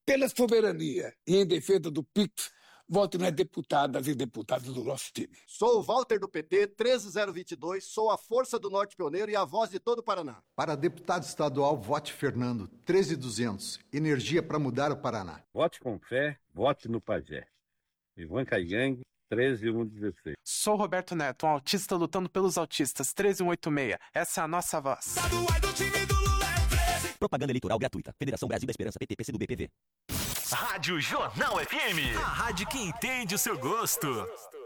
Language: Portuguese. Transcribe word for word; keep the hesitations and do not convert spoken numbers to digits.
pela soberania e em defesa do Pix, vote nas deputadas e deputados do nosso time. Sou o Walter do P T, treze zero vinte e dois, sou a força do Norte Pioneiro e a voz de todo o Paraná. Para deputado estadual, vote Fernando, treze duzentos, energia para mudar o Paraná. Vote com fé, vote no Pajé. Ivan Caigang, treze mil cento e dezesseis. Sou Roberto Neto, um autista lutando pelos autistas, treze mil cento e oitenta e seis. Essa é a nossa voz. Propaganda eleitoral gratuita. Federação Brasil da Esperança, P T, P C do B, P V. Rádio Jornal F M. A rádio que entende o seu gosto.